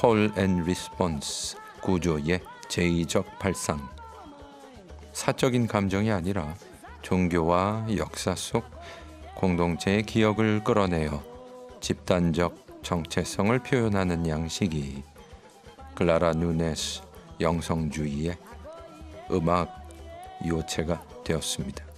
콜 앤 리스폰스, 구조의 제의적 발상. 사적인 감정이 아니라 종교와 역사 속 공동체의 기억을 끌어내어 집단적 정체성을 표현하는 양식이 클라라 누네스 영성주의의 음악 요체가 되었습니다.